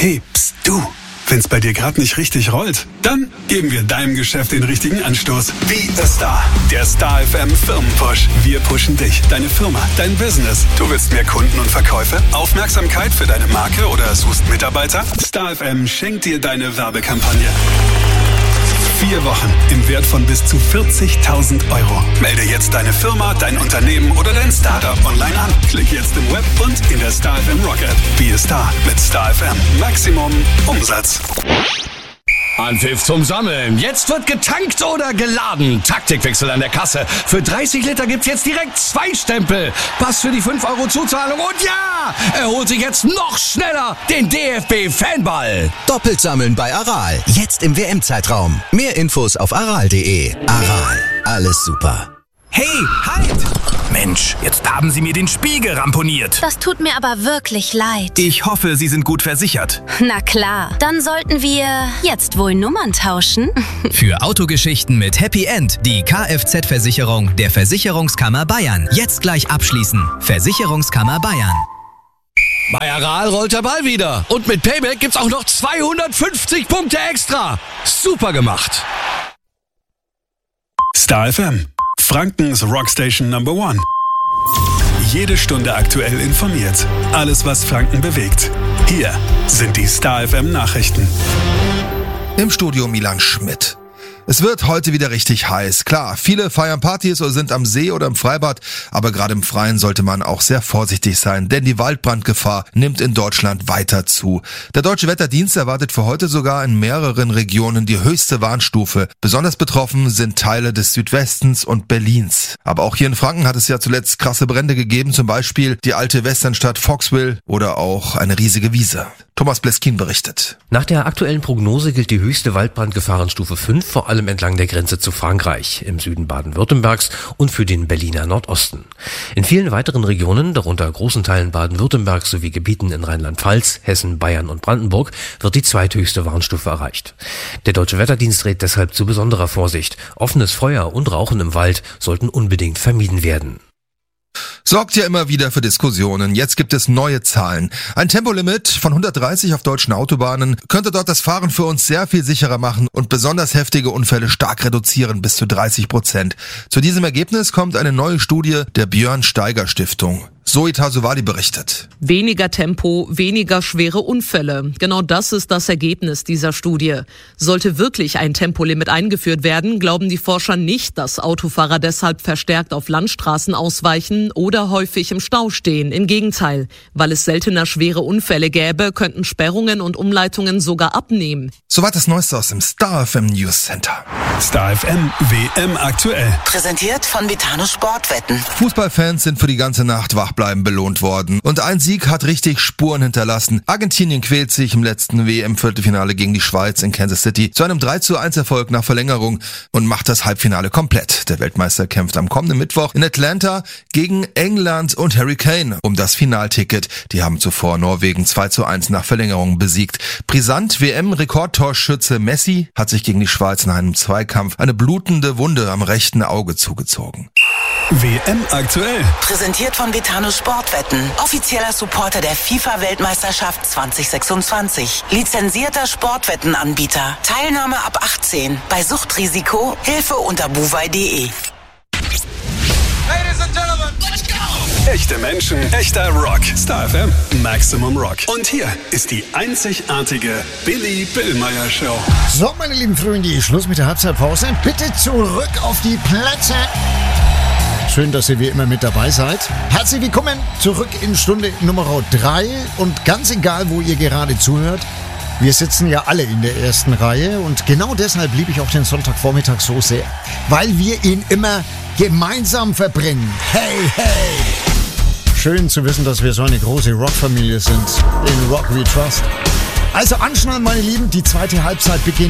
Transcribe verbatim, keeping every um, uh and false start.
Hey, pst, du. Wenn's bei dir gerade nicht richtig rollt, dann geben wir deinem Geschäft den richtigen Anstoß. Be a Star. Der Star F M Firmenpush. Wir pushen dich, deine Firma, dein Business. Du willst mehr Kunden und Verkäufe, Aufmerksamkeit für deine Marke oder suchst Mitarbeiter? Star F M schenkt dir deine Werbekampagne. Vier Wochen im Wert von bis zu vierzigtausend Euro. Melde jetzt deine Firma, dein Unternehmen oder dein Startup online an. Klick jetzt im Web und in der Star F M Rock App. Be a Star mit Star F M. Maximum Umsatz. Anpfiff zum Sammeln. Jetzt wird getankt oder geladen. Taktikwechsel an der Kasse. Für dreißig Liter gibt's jetzt direkt zwei Stempel. Pass für die fünf Euro Zuzahlung. Und ja, er holt sich jetzt noch schneller den D F B-Fanball. Doppelt sammeln bei Aral. Jetzt im W M-Zeitraum. Mehr Infos auf aral punkt de. Aral. Alles super. Hey, halt! Mensch, jetzt haben Sie mir den Spiegel ramponiert. Das tut mir aber wirklich leid. Ich hoffe, Sie sind gut versichert. Na klar, dann sollten wir jetzt wohl Nummern tauschen. Für Autogeschichten mit Happy End die Kfz-Versicherung der Versicherungskammer Bayern. Jetzt gleich abschließen. Versicherungskammer Bayern. Bei Aral rollt der Ball wieder. Und mit Payback gibt's auch noch zweihundertfünfzig Punkte extra. Super gemacht. Star F M. Frankens Rockstation Number One. Jede Stunde aktuell informiert. Alles, was Franken bewegt. Hier sind die Star F M Nachrichten. Im Studio Milan Schmidt. Es wird heute wieder richtig heiß. Klar, viele feiern Partys oder sind am See oder im Freibad, aber gerade im Freien sollte man auch sehr vorsichtig sein, denn die Waldbrandgefahr nimmt in Deutschland weiter zu. Der Deutsche Wetterdienst erwartet für heute sogar in mehreren Regionen die höchste Warnstufe. Besonders betroffen sind Teile des Südwestens und Berlins. Aber auch hier in Franken hat es ja zuletzt krasse Brände gegeben, zum Beispiel die alte Westernstadt Foxville oder auch eine riesige Wiese. Thomas Bleskin berichtet. Nach der aktuellen Prognose gilt die höchste Waldbrandgefahrenstufe fünf, vor allem entlang der Grenze zu Frankreich, im Süden Baden-Württembergs und für den Berliner Nordosten. In vielen weiteren Regionen, darunter großen Teilen Baden-Württembergs sowie Gebieten in Rheinland-Pfalz, Hessen, Bayern und Brandenburg, wird die zweithöchste Warnstufe erreicht. Der Deutsche Wetterdienst rät deshalb zu besonderer Vorsicht. Offenes Feuer und Rauchen im Wald sollten unbedingt vermieden werden. Sorgt ja immer wieder für Diskussionen. Jetzt gibt es neue Zahlen. Ein Tempolimit von hundertdreißig auf deutschen Autobahnen könnte dort das Fahren für uns sehr viel sicherer machen und besonders heftige Unfälle stark reduzieren, bis zu dreißig Prozent. Zu diesem Ergebnis kommt eine neue Studie der Björn Steiger Stiftung. Zoe Tasovali berichtet. Weniger Tempo, weniger schwere Unfälle. Genau das ist das Ergebnis dieser Studie. Sollte wirklich ein Tempolimit eingeführt werden, glauben die Forscher nicht, dass Autofahrer deshalb verstärkt auf Landstraßen ausweichen oder häufig im Stau stehen. Im Gegenteil, weil es seltener schwere Unfälle gäbe, könnten Sperrungen und Umleitungen sogar abnehmen. Soweit das Neueste aus dem Star F M News Center. Star F M W M aktuell. Präsentiert von Vitano Sportwetten. Fußballfans sind für die ganze Nacht wach bleiben belohnt worden. Und ein Sieg hat richtig Spuren hinterlassen. Argentinien quält sich im letzten W M-Viertelfinale gegen die Schweiz in Kansas City zu einem drei zu eins Erfolg nach Verlängerung und macht das Halbfinale komplett. Der Weltmeister kämpft am kommenden Mittwoch in Atlanta gegen England und Harry Kane um das Finalticket. Die haben zuvor Norwegen zwei zu eins nach Verlängerung besiegt. Brisant W M-Rekordtorschütze Messi hat sich gegen die Schweiz in einem Zweikampf eine blutende Wunde am rechten Auge zugezogen. W M aktuell. Präsentiert von Vitano Sportwetten. Offizieller Supporter der FIFA-Weltmeisterschaft zwanzig sechsundzwanzig. Lizenzierter Sportwettenanbieter. Teilnahme ab achtzehn. Bei Suchtrisiko Hilfe unter buwei punkt de. Ladies and Gentlemen, let's go! Echte Menschen, echter Rock. Star F M, Maximum Rock. Und hier ist die einzigartige Billy Billmeyer Show. So, meine lieben Freunde, Schluss mit der Halbzeitpause. Bitte zurück auf die Plätze. Schön, dass ihr wie immer mit dabei seid. Herzlich willkommen zurück in Stunde Nummer drei. Und ganz egal, wo ihr gerade zuhört, wir sitzen ja alle in der ersten Reihe. Und genau deshalb liebe ich auch den Sonntagvormittag so sehr. Weil wir ihn immer gemeinsam verbringen. Hey, hey! Schön zu wissen, dass wir so eine große Rockfamilie sind. In Rock We Trust. Also anschnallen, meine Lieben, die zweite Halbzeit beginnt